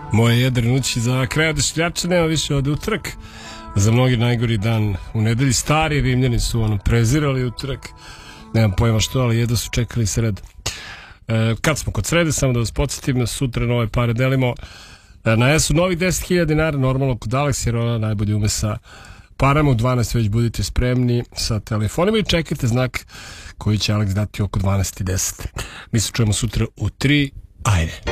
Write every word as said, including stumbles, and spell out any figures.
Moje jedrenući za kraj odašljača nema više od utorak. Za mnogi najgori dan u nedelji. Stari Rimljani su ono prezirali utorak. Nemam pojma što, ali jedno su čekali sred. E, kad smo kod srede, samo da vas podsjetim, sutra nove pare delimo. E, na jesu novih deset hiljada dinara, normalno kod Alex, jer ona najbolje ume sa parama. U dvanaest već budite spremni sa telefonima i čekajte znak koji će Alex dati oko dvanaest i deset. Mi se čujemo sutra u tri. Ajde.